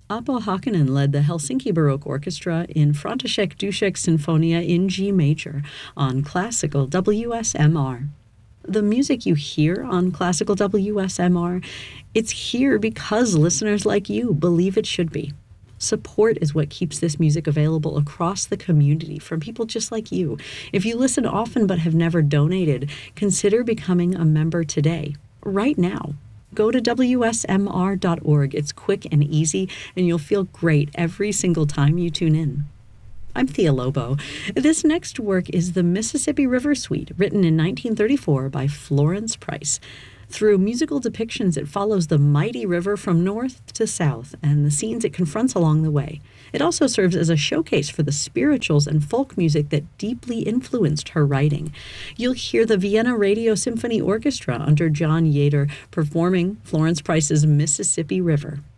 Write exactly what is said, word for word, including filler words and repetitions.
Apo Hakkanen led the Helsinki Baroque Orchestra in František Dušek Sinfonia in G major on Classical W S M R. The music you hear on Classical W S M R, it's here because listeners like you believe it should be. Support is what keeps this music available across the community from people just like you. If you listen often but have never donated, consider becoming a member today, right now. Go to W S M R dot org. It's quick and easy, and you'll feel great every single time you tune in. I'm Thea Lobo. This next work is the Mississippi River Suite, written in nineteen thirty-four by Florence Price. Through musical depictions, it follows the mighty river from north to south and the scenes it confronts along the way. It also serves as a showcase for the spirituals and folk music that deeply influenced her writing. You'll hear the Vienna Radio Symphony Orchestra under John Yater performing Florence Price's Mississippi River.